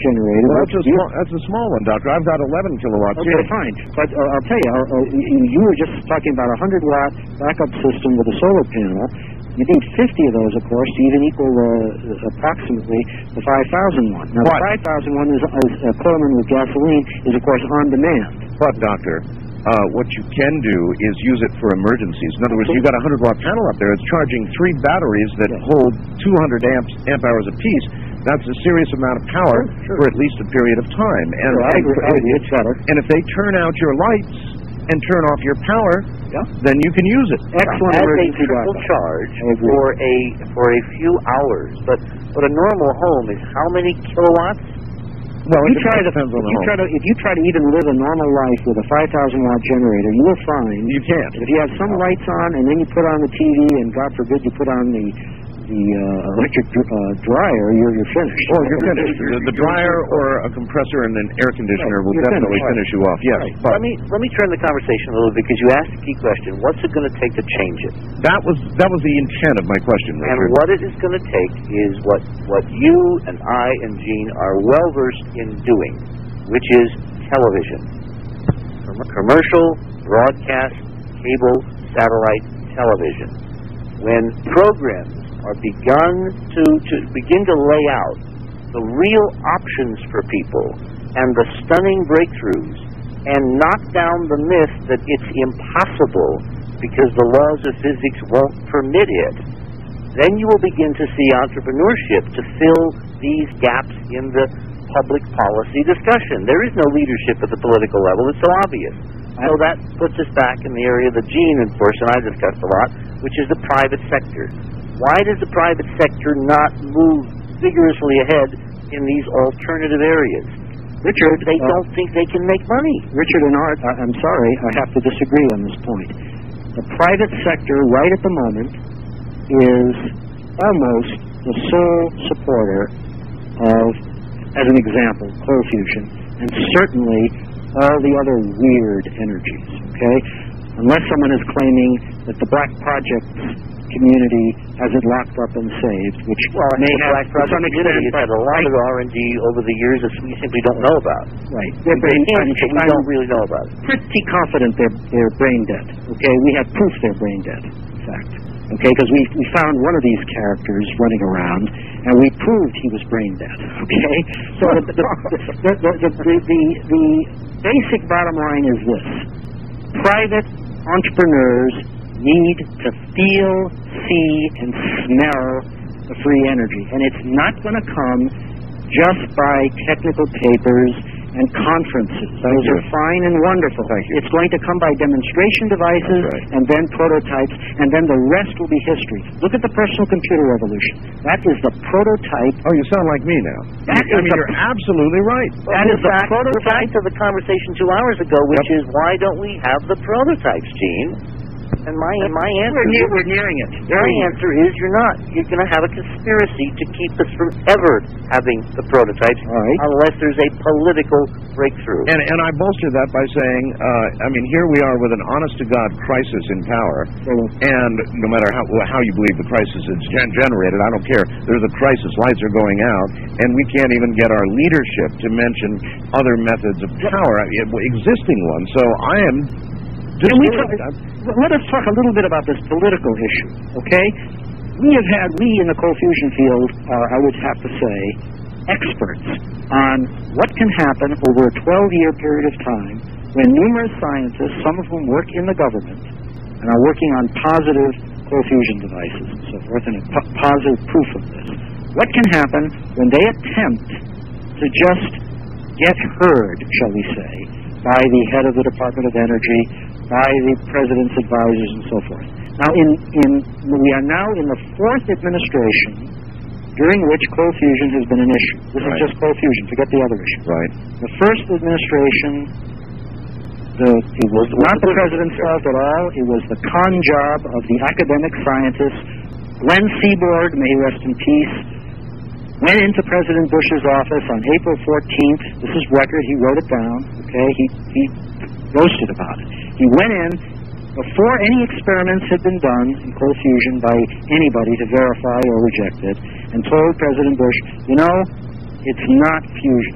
generator. Well, that's a small one, Doctor. I've got 11 kilowatts Okay, here. fine. But I'll tell you, you were just talking about a 100-watt backup system with a solar panel. You need 50 of those, of course, to even equal approximately the 5,000 one. Now, the 5,000 one is Coleman with gasoline is, of course, on demand. But, Doctor, what you can do is use it for emergencies. In other words, you've got a 100-watt panel up there. It's charging 3 batteries that hold 200 amp hours apiece. That's a serious amount of power for at least a period of time. And I agree. It's better. And if they turn out your lights and turn off your power, then you can use it. Excellent as emergency a triple backup. charge for a few hours. But a normal home is how many kilowatts? Well, If you try to even live a normal life with a 5,000-watt generator, you will find you can't. If you have some lights on and then you put on the TV and, God forbid, you put on the electric dryer, you're finished. Oh, you're finished. The dryer or a compressor and an air conditioner will definitely finish you off. Yes. Right. But Let me turn the conversation a little bit, because you asked the key question: what's it going to take to change it? that was the intent of my question, Richard. And what it is going to take is what you and I and Gene are well versed in doing, which is television, commercial, broadcast, cable, satellite television. When programs are begin to lay out the real options for people and the stunning breakthroughs, and knock down the myth that it's impossible because the laws of physics won't permit it, then you will begin to see entrepreneurship to fill these gaps in the public policy discussion. There is no leadership at the political level. It's so obvious. So that puts us back in the area that Gene, of course, and I discussed a lot, which is the private sector. Why does the private sector not move vigorously ahead in these alternative areas? Richard, they don't think they can make money. Richard and Art, I'm sorry, I have to disagree on this point. The private sector, right at the moment, is almost the sole supporter of, as an example, coal fusion, and certainly all the other weird energies, okay? Unless someone is claiming that the Black Project community has it locked up and saved, which may have, to some extent, had a lot of R&D over the years that we simply don't know about. Right. We don't really know about it. Pretty confident they're brain dead. Okay, we have proof they're brain dead, in fact. Okay, because we found one of these characters running around, and we proved he was brain dead. Okay, so the basic bottom line is this: private entrepreneurs need to feel, see, and smell the free energy. And it's not going to come just by technical papers and conferences. Those are fine and wonderful. It's going to come by demonstration devices and then prototypes, and then the rest will be history. Look at the personal computer revolution. That is the prototype. Oh, you sound like me now. You're absolutely right. That is the prototype of the conversation 2 hours ago, which is, why don't we have the prototypes, Gene? And my answer we're nearing it. My answer is you're not. You're going to have a conspiracy to keep us from ever having the prototypes, unless there's a political breakthrough. And I bolster that by saying, here we are with an honest-to-God crisis in power, and no matter how you believe the crisis is generated, I don't care. There's a crisis. Lights are going out, and we can't even get our leadership to mention other methods of power, existing ones. So I am... Let us talk a little bit about this political issue, okay? We in the coal fusion field are, I would have to say, experts on what can happen over a 12-year period of time when numerous scientists, some of whom work in the government, and are working on positive coal fusion devices and so forth, and positive proof of this. What can happen when they attempt to just get heard, shall we say, by the head of the Department of Energy, by the President's advisors, and so forth. Now, we are now in the 4th administration during which coal fusion has been an issue. This is just coal fusion. Forget the other issue. Right. The first administration, it was not the President's fault at all. It was the con job of the academic scientists. Glenn Seaborg, may he rest in peace, went into President Bush's office on April 14th. This is record. He wrote it down. Okay, he boasted about it. He went in before any experiments had been done in coal fusion by anybody to verify or reject it, and told President Bush, it's not fusion.